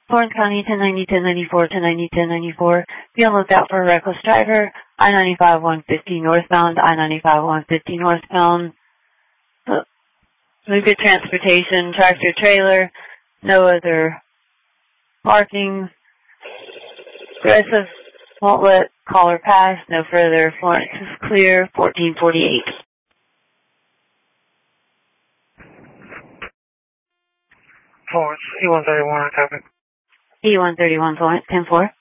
Florence County, 1090, 1094, 1090, 1094. Be on lookout for a reckless driver. I-95, 150 northbound, I-95, 150 northbound. Move good transportation, tractor trailer, no other markings. Aggressive won't let caller pass, no further. Florence is clear, 1448. Florence, E131, copy. E131, Florence, 10-4.